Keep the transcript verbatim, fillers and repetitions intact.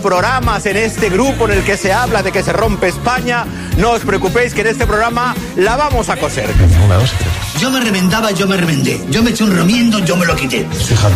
programas en este grupo en el que se habla de que se rompe España, no os preocupéis que en este programa la vamos a coser. Una, dos, tres. Yo me reventaba, yo me reventé. Yo me eché un remiendo, yo me lo quité. Fíjate.